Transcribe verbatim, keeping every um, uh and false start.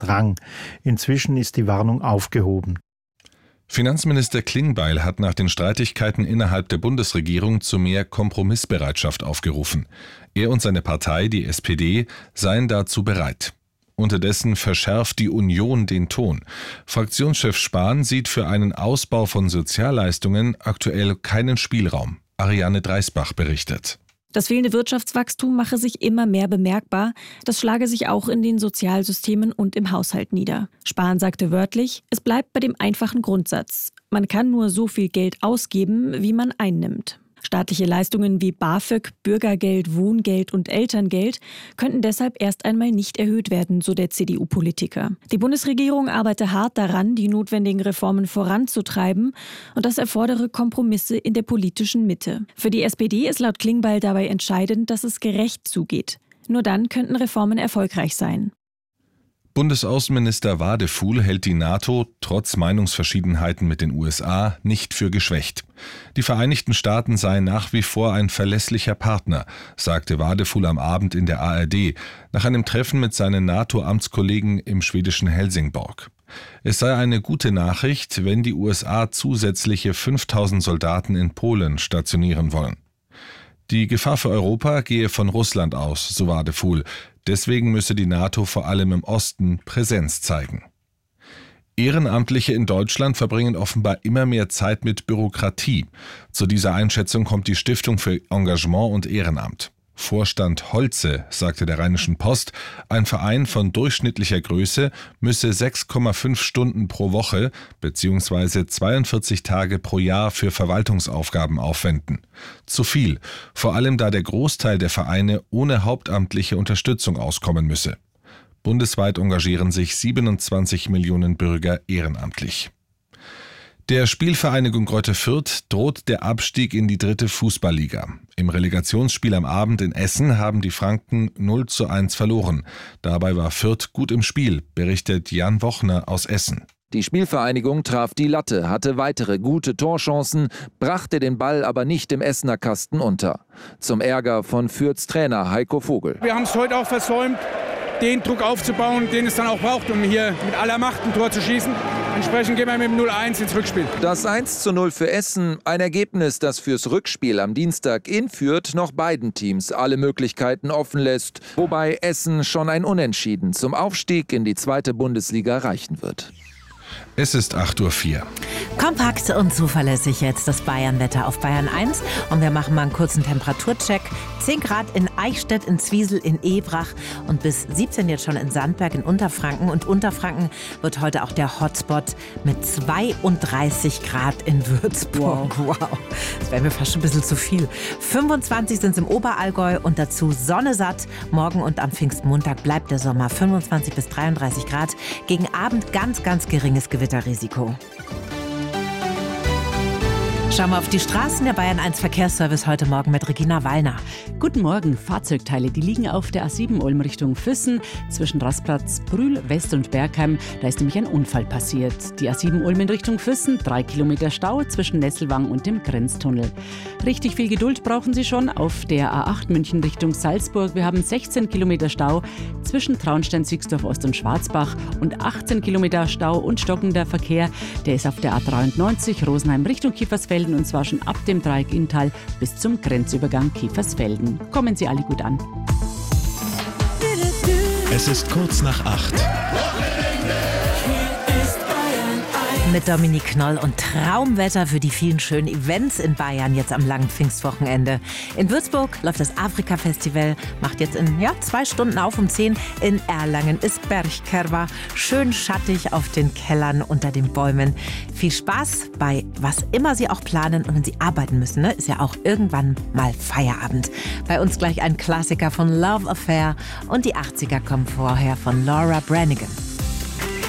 Drang. Inzwischen ist die Warnung aufgehoben. Finanzminister Klingbeil hat nach den Streitigkeiten innerhalb der Bundesregierung zu mehr Kompromissbereitschaft aufgerufen. Er und seine Partei, die S P D, seien dazu bereit. Unterdessen verschärft die Union den Ton. Fraktionschef Spahn sieht für einen Ausbau von Sozialleistungen aktuell keinen Spielraum. Ariane Dreisbach berichtet. Das fehlende Wirtschaftswachstum mache sich immer mehr bemerkbar. Das schlage sich auch in den Sozialsystemen und im Haushalt nieder. Spahn sagte wörtlich, es bleibt bei dem einfachen Grundsatz. Man kann nur so viel Geld ausgeben, wie man einnimmt. Staatliche Leistungen wie BAföG, Bürgergeld, Wohngeld und Elterngeld könnten deshalb erst einmal nicht erhöht werden, so der C D U-Politiker. Die Bundesregierung arbeite hart daran, die notwendigen Reformen voranzutreiben, und das erfordere Kompromisse in der politischen Mitte. Für die S P D ist laut Klingbeil dabei entscheidend, dass es gerecht zugeht. Nur dann könnten Reformen erfolgreich sein. Bundesaußenminister Wadefuhl hält die NATO, trotz Meinungsverschiedenheiten mit den U S A, nicht für geschwächt. Die Vereinigten Staaten seien nach wie vor ein verlässlicher Partner, sagte Wadefuhl am Abend in der A R D, nach einem Treffen mit seinen NATO-Amtskollegen im schwedischen Helsingborg. Es sei eine gute Nachricht, wenn die U S A zusätzliche fünftausend Soldaten in Polen stationieren wollen. Die Gefahr für Europa gehe von Russland aus, so Wadefuhl. Deswegen müsse die NATO vor allem im Osten Präsenz zeigen. Ehrenamtliche in Deutschland verbringen offenbar immer mehr Zeit mit Bürokratie. Zu dieser Einschätzung kommt die Stiftung für Engagement und Ehrenamt. Vorstand Holze sagte der Rheinischen Post, ein Verein von durchschnittlicher Größe müsse sechs Komma fünf Stunden pro Woche bzw. zweiundvierzig Tage pro Jahr für Verwaltungsaufgaben aufwenden. Zu viel, vor allem da der Großteil der Vereine ohne hauptamtliche Unterstützung auskommen müsse. Bundesweit engagieren sich siebenundzwanzig Millionen Bürger ehrenamtlich. Der Spielvereinigung Greuther Fürth droht der Abstieg in die dritte Fußballliga. Im Relegationsspiel am Abend in Essen haben die Franken null zu eins verloren. Dabei war Fürth gut im Spiel, berichtet Jan Wochner aus Essen. Die Spielvereinigung traf die Latte, hatte weitere gute Torchancen, brachte den Ball aber nicht im Essener Kasten unter. Zum Ärger von Fürths Trainer Heiko Vogel. Wir haben es heute auch versäumt, den Druck aufzubauen, den es dann auch braucht, um hier mit aller Macht ein Tor zu schießen. Entsprechend gehen wir mit dem null eins ins Rückspiel. Das eins zu null für Essen, ein Ergebnis, das fürs Rückspiel am Dienstag in Fürth noch beiden Teams alle Möglichkeiten offen lässt, wobei Essen schon ein Unentschieden zum Aufstieg in die zweite Bundesliga reichen wird. Es ist acht Uhr vier. Kompakt und zuverlässig jetzt das Bayern-Wetter auf Bayern eins. Und wir machen mal einen kurzen Temperaturcheck. zehn Grad in Eichstätt, in Zwiesel, in Ebrach und bis siebzehn jetzt schon in Sandberg in Unterfranken. Und Unterfranken wird heute auch der Hotspot mit zweiunddreißig Grad in Würzburg. Wow, wow. Das wäre mir fast schon ein bisschen zu viel. fünfundzwanzig sind es im Oberallgäu und dazu Sonne satt. Morgen und am Pfingstmontag bleibt der Sommer fünfundzwanzig bis dreiunddreißig Grad. Gegen Abend ganz, ganz geringes Gewitterrisiko. Schauen wir auf die Straßen. Der Bayern eins Verkehrsservice heute Morgen mit Regina Wallner. Guten Morgen. Fahrzeugteile, die liegen auf der A sieben Ulm Richtung Füssen zwischen Rastplatz, Brühl, West und Bergheim. Da ist nämlich ein Unfall passiert. Die A sieben Ulm in Richtung Füssen, drei Kilometer Stau zwischen Nesselwang und dem Grenztunnel. Richtig viel Geduld brauchen Sie schon auf der A acht München Richtung Salzburg. Wir haben sechzehn Kilometer Stau zwischen Traunstein, Sixdorf Ost und Schwarzbach und achtzehn Kilometer Stau und stockender Verkehr. Der ist auf der A dreiundneunzig Rosenheim Richtung Kiefersfelden, und zwar schon ab dem Dreieck Inntal bis zum Grenzübergang Kiefersfelden. Kommen Sie alle gut an. Es ist kurz nach acht. Mit Dominik Knoll und Traumwetter für die vielen schönen Events in Bayern jetzt am langen Pfingstwochenende. In Würzburg läuft das Afrika-Festival, macht jetzt in ja, zwei Stunden auf um zehn. In Erlangen ist Bergkerwa, schön schattig auf den Kellern unter den Bäumen. Viel Spaß bei was immer Sie auch planen, und wenn Sie arbeiten müssen, ne, ist ja auch irgendwann mal Feierabend. Bei uns gleich ein Klassiker von Love Affair und die achtziger kommen vorher von Laura Branigan.